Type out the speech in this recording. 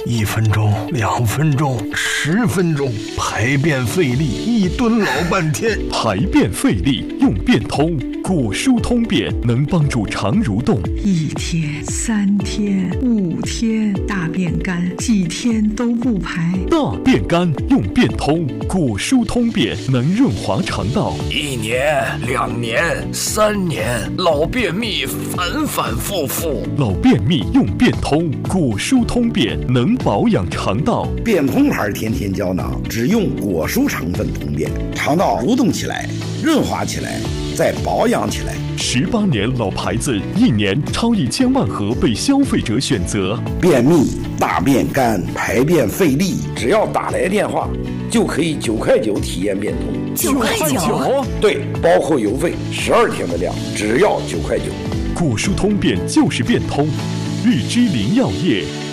1分钟、2分钟、10分钟，排便费力，一蹲老半天。 排便费力用便通，果蔬通便能帮助肠蠕动。 1天、3天、5天，大便干，几天都不排。 大便干用便通，果蔬通便能润滑肠道。 1年、2年、3年，老便秘反反复复。 老便秘用便通，果蔬通便能保养肠道。 便通牌甜甜胶囊只用果蔬成分通便，肠道蠕动起来，润滑起来，再保养起来。 18年老牌子，1年超1000万盒被消费者选择。 便秘、大便干、排便费力，只要打来电话，就可以9块9体验便通。 9块9？ 对，包括邮费，12天的量，只要9块9。 果蔬通便就是便通，日之林药业。